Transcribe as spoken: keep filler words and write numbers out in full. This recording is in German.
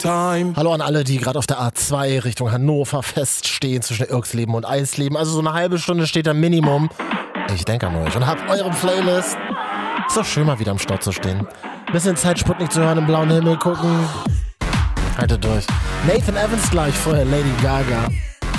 time. Hallo an alle, die gerade auf der A zwei Richtung Hannover feststehen zwischen Irksleben und Eisleben. Also so eine halbe Stunde steht da Minimum. Ich denke an euch und hab eure Playlist. Ist doch schön, mal wieder am Start zu stehen. Bisschen Zeit, Sputnik zu hören, im blauen Himmel gucken. Haltet durch. Nathan Evans gleich, vorher Lady Gaga.